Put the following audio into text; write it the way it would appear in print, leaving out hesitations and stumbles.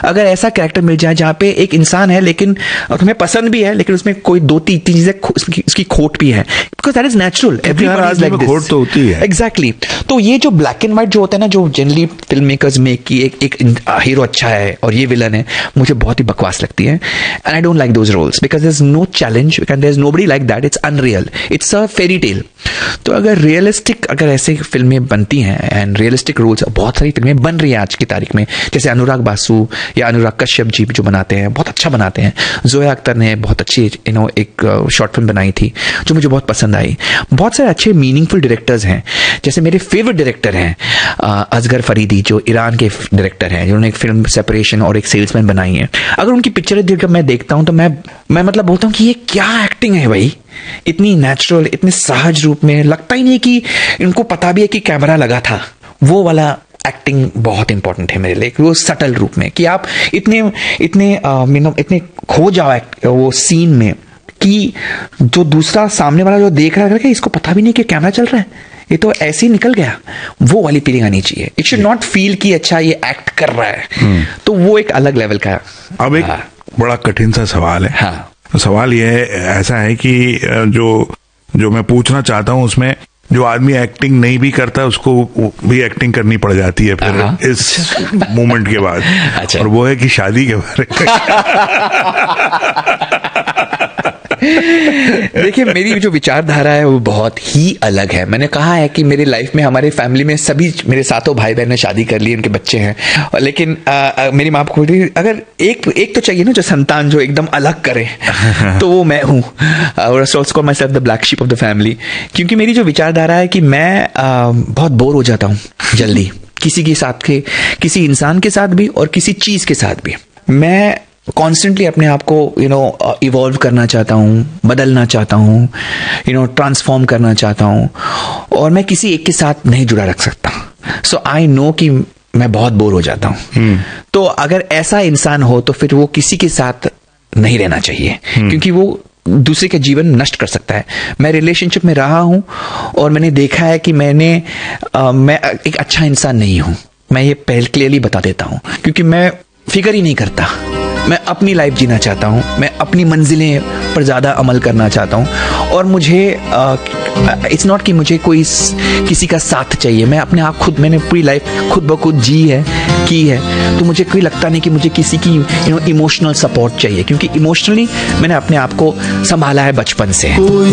अगर ऐसा कैरेक्टर मिल जाए जहाँ पे एक इंसान है लेकिन तुम्हें पसंद भी है, लेकिन उसमें कोई 2-3 चीजें उसकी खोट भी है, because that is natural, everybody like this, खोट तो होती है। एग्जैक्टली। तो ये जो ब्लैक एंड व्हाइट जो होता है ना, जो जनरली फिल्म मेकर्स मेक की एक हीरो अच्छा है और ये विलन है, मुझे बहुत ही बकवास लगती है। And I don't like those roles because there is no challenge, there is nobody like that, it's unreal, it's a fairy tale. तो अगर रियलिस्टिक अगर ऐसे फिल्में बनती हैं एंड रियलिस्टिक रोल्स, बहुत सारी फिल्में बन रही हैं आज की तारीख में, जैसे अनुराग बासु या अनुराग कश्यप जी जो बनाते हैं, बहुत अच्छा बनाते हैं। जोया अख्तर ने बहुत अच्छी एक शॉर्ट फिल्म बनाई थी जो मुझे बहुत पसंद आई। बहुत सारे अच्छे मीनिंगफुल डायरेक्टर्स हैं, जैसे मेरे फेवरेट डायरेक्टर हैं असगर फरीदी, जो ईरान के डायरेक्टर हैं, जिन्होंने एक फिल्म सेपरेशन और एक सेल्समैन बनाई है। अगर उनकी पिक्चरें देखकर मैं देखता हूं तो मैं मतलब बोलता हूं कि ये क्या एक्टिंग है भाई, इतनी नेचुरल, इतने सहज रूप में, लगता ही नहीं कि इनको पता भी है कि कैमरा लगा था। वो वाला एक्टिंग बहुत इंपॉर्टेंट है मेरे लिए, वो सटल रूप में कि आप इतने खो जाओ वो सीन में कि जो दूसरा सामने वाला जो देख रहा है कि इसको पता भी नहीं कि कैमरा चल रहा है, ये तो ऐसे ही निकल गया। वो वाली फीलिंग आनी चाहिए। इट शुड नॉट फील कि अच्छा ये एक्ट कर रहा है। तो वो एक अलग लेवल का। अब एक बड़ा कठिन सा सवाल है। हाँ। सवाल ये ऐसा है कि जो मैं पूछना चाहता हूं उसमें जो आदमी एक्टिंग नहीं भी करता उसको भी एक्टिंग करनी पड़ जाती है फिर इस मोमेंट के बाद। अच्छा। और वो है कि शादी के बारे देखिए, मेरी जो विचारधारा है वो बहुत ही अलग है। मैंने कहा है कि मेरी लाइफ में, हमारे फैमिली में सभी मेरे सातों भाई बहन ने शादी कर ली, उनके बच्चे हैं, लेकिन मेरी माँ खोल रही, अगर एक तो चाहिए ना जो संतान जो एकदम अलग करे, तो वो मैं हूँ। और also call my self the black sheep of the family, क्योंकि मेरी जो विचारधारा है कि मैं बहुत बोर हो जाता हूँ जल्दी, किसी के साथ के, किसी इंसान के साथ भी और किसी चीज के साथ भी। मैं कॉन्स्टेंटली अपने आप को इवॉल्व करना चाहता हूँ, बदलना चाहता हूँ, ट्रांसफॉर्म करना चाहता हूँ, और मैं किसी एक के साथ नहीं जुड़ा रख सकता। सो आई नो कि मैं बहुत बोर हो जाता हूँ। तो अगर ऐसा इंसान हो तो फिर वो किसी के साथ नहीं रहना चाहिए, क्योंकि वो दूसरे का जीवन नष्ट कर सकता है। मैं रिलेशनशिप में रहा हूं और मैंने देखा है कि मैं एक अच्छा इंसान नहीं हूं। मैं ये पहले क्लियरली बता देता हूं, क्योंकि मैं फिक्र ही नहीं करता। मैं अपनी लाइफ जीना चाहता हूं, मैं अपनी मंजिलें पर ज्यादा अमल करना चाहता हूं, और मुझे इट्स नॉट कि मुझे कोई किसी का साथ चाहिए। मैं अपने आप मैंने पूरी लाइफ खुद ब खुद की है, तो मुझे कोई लगता नहीं कि मुझे किसी की इमोशनल सपोर्ट चाहिए, क्योंकि इमोशनली मैंने अपने आप को संभाला है बचपन से।